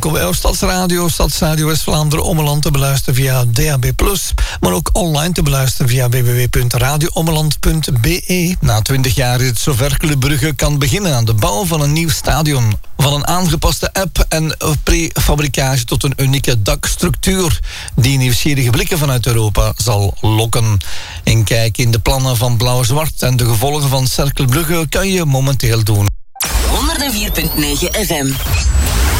welkom bij Stadsradio, Stadsradio West-Vlaanderen Ommeland te beluisteren via DAB+, maar ook online te beluisteren via www.radioommeland.be. Na 20 jaar is het zover. Club Brugge kan beginnen aan de bouw van een nieuw stadion. Van een aangepaste app en prefabricage tot een unieke dakstructuur die nieuwsgierige blikken vanuit Europa zal lokken. En kijk in de plannen van Blauw-Zwart en de gevolgen van Cercle Brugge kan je momenteel doen. 104.9 FM.